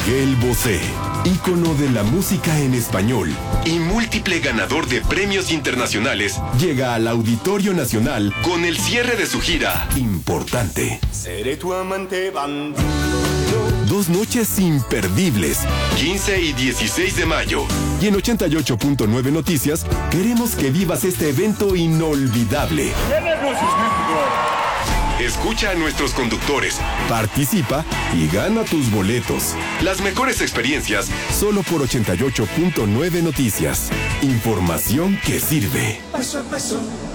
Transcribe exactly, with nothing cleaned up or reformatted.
Miguel Bosé, ícono de la música en español y múltiple ganador de premios internacionales, llega al Auditorio Nacional con el cierre de su gira Importante. Seré tu amante bandido. Dos noches imperdibles, quince y dieciséis de mayo. Y en ochenta y ocho punto nueve Noticias, queremos que vivas este evento inolvidable. Escucha a nuestros conductores, participa y gana tus boletos. Las mejores experiencias solo por ochenta y ocho punto nueve Noticias. Información que sirve. Paso a paso.